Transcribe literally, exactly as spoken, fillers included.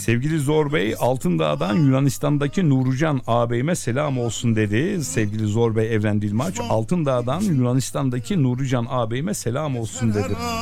Sevgili Zor Bey, Altındağ'dan Yunanistan'daki Nurucan ağabeyime selam olsun dedi. Sevgili Zor Bey Evren Dilmaç, Altındağ'dan Yunanistan'daki Nurucan ağabeyime selam olsun dedi.